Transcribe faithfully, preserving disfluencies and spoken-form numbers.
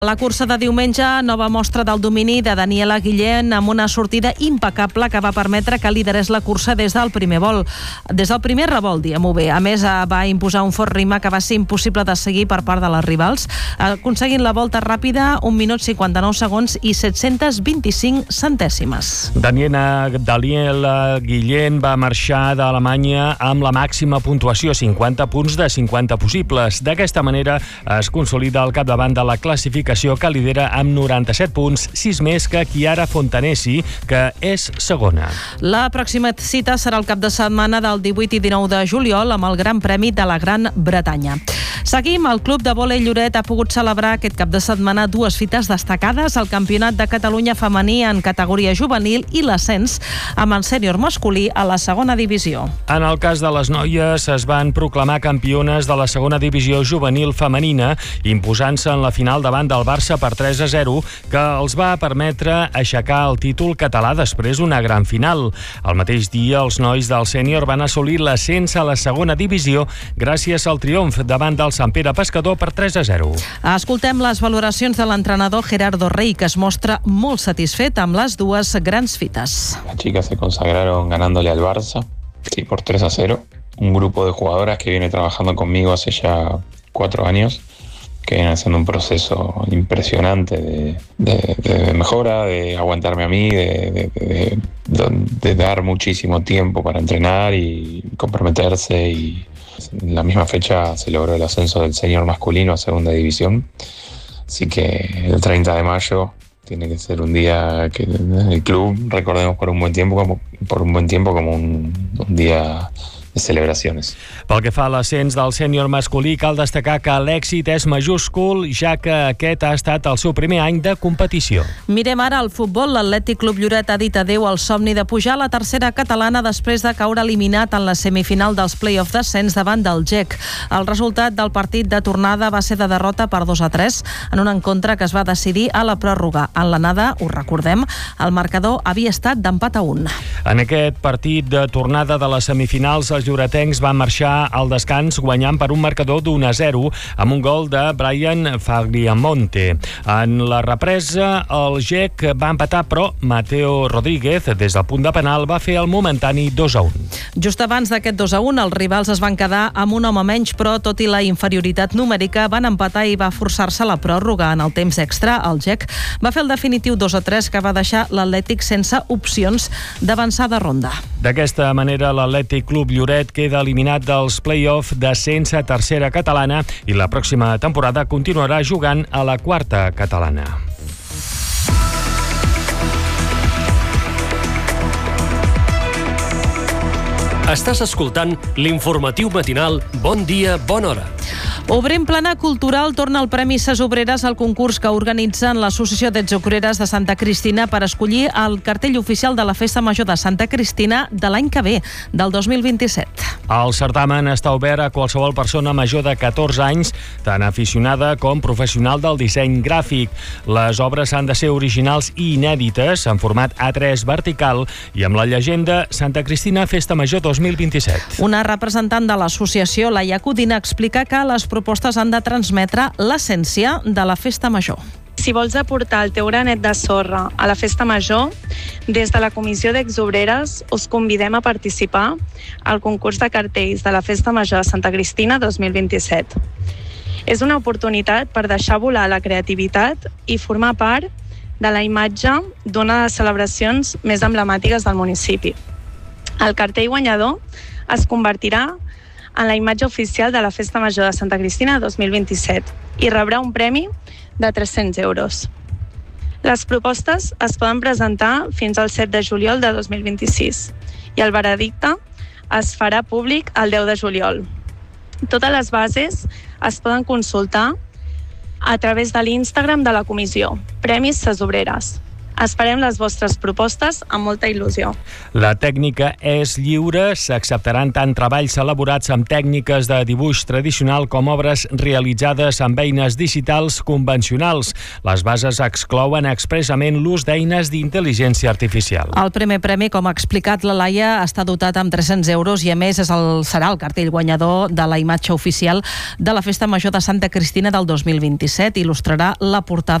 La cursa de diumenge, nova mostra del domini de Daniela Guillén amb una sortida impecable que va permetre que liderés la cursa des del primer vol. Des del primer revolt, diguem-ho bé. A més, va imposar un fort ritme que va ser impossible de seguir per part de les rivals, aconseguint la volta ràpida, un minut cinquanta-nou segons i set-cents vint-i-cinc centèsimes. Daniela, Daniela Guillén va marxar d'Alemanya amb la màxima puntuació, cinquanta punts de cinquanta possibles. D'aquesta manera es consolida al capdavant de la classificació que lidera amb noranta-set punts, sis més que Chiara Fontanesi, que és segona. La pròxima cita serà el cap de setmana del divuit i dinou de juliol amb el Gran Premi de la Gran Bretanya. Seguim, el Club de Vòlei Lloret ha pogut celebrar aquest cap de setmana dues fites destacades, el Campionat de Catalunya femení en categoria juvenil i l'ascens amb el sènior masculí a la segona divisió. En el cas de les noies, es van proclamar campiones de la segona divisió juvenil femenina, imposant-se en la final davant del Barça per tres a zero, que els va permetre aixecar el títol català després d'una gran final. El mateix dia, els nois del sènior van assolir l'ascens a la segona divisió gràcies al triomf davant del Sant Pere Pescador per tres a zero. Escoltem les valoracions de l'entrenador Gerardo Rey, que es mostra molt satisfet amb les dues grans fites. Las chicas se consagraron ganándole al Barça, sí, por tres a cero. Un grupo de jugadoras que viene trabajando conmigo hace ya cuatro años, que vienen haciendo un proceso impresionante de, de, de mejora, de aguantarme a mí, de, de, de, de dar muchísimo tiempo para entrenar y comprometerse. Y en la misma fecha se logró el ascenso del senior masculino a segunda división. Así que el treinta de mayo tiene que ser un día que el club recordemos por un buen tiempo como, por un buen tiempo como un, un día de celebracions. Pel que fa a l'ascens del sènior masculí, cal destacar que l'èxit és majúscul, ja que aquest ha estat el seu primer any de competició. Mirem ara el futbol. L'Atlètic Club Lloret ha dit adéu al somni de pujar a la tercera catalana després de caure eliminat en la semifinal dels play-off d'ascens davant del G E C. El resultat del partit de tornada va ser de derrota per dos a tres en un encontre que es va decidir a la pròrroga. En l'anada, ho recordem, el marcador havia estat d'empat a un. En aquest partit de tornada de les semifinals, els lloretencs van marxar al descans guanyant per un marcador d'un a zero amb un gol de Brian Fagliamonte. En la represa, el G E C va empatar, però Mateo Rodríguez, des del punt de penal, va fer el momentani dos a un. Just abans d'aquest dos a un, els rivals es van quedar amb un home menys, però tot i la inferioritat numèrica van empatar i va forçar-se la pròrroga. En el temps extra, el G E C va fer el definitiu dos a tres, que va deixar l'Atlètic sense opcions d'avançar de ronda. D'aquesta manera, l'Atlètic Club Lloret queda eliminat dels play-off d'ascens a tercera catalana i la pròxima temporada continuarà jugant a la quarta catalana. Estàs escoltant l'informatiu matinal Bon Dia, Bona Hora. Obrim Plana Cultural torna al Premi Ses Obreres al concurs que organitzen l'Associació d'Exobreres de Santa Cristina per escollir el cartell oficial de la Festa Major de Santa Cristina de l'any que ve, del dos mil vint-i-set. El certamen està obert a qualsevol persona major de catorze anys, tant aficionada com professional del disseny gràfic. Les obres han de ser originals i inèdites, en format A tres vertical i amb la llegenda Santa Cristina Festa Major dos mil vint-i-set. Una representant de l'associació, Laia Codina, explica que les propostes han de transmetre l'essència de la Festa Major. Si vols aportar el teu granet de sorra a la Festa Major, des de la Comissió d'Exobreres us convidem a participar al concurs de cartells de la Festa Major de Santa Cristina dos mil vint-i-set. És una oportunitat per deixar volar la creativitat i formar part de la imatge d'una de les celebracions més emblemàtiques del municipi. El cartell guanyador es convertirà en la imatge oficial de la Festa Major de Santa Cristina dos mil vint-i-set i rebrà un premi de tres-cents euros. Les propostes es poden presentar fins al set de juliol de dos mil vint-i-sis i el veredicte es farà públic el deu de juliol. Totes les bases es poden consultar a través de l'Instagram de la comissió, Premis Ses Obreres. Esperem les vostres propostes amb molta il·lusió. La tècnica és lliure, s'acceptaran tant treballs elaborats amb tècniques de dibuix tradicional com obres realitzades amb eines digitals convencionals. Les bases exclouen expressament l'ús d'eines d'intel·ligència artificial. El primer premi, com ha explicat la Laia, està dotat amb tres-cents euros i a més és el, serà el cartell guanyador de la imatge oficial de la Festa Major de Santa Cristina del dos mil vint-i-set. Il·lustrarà la portada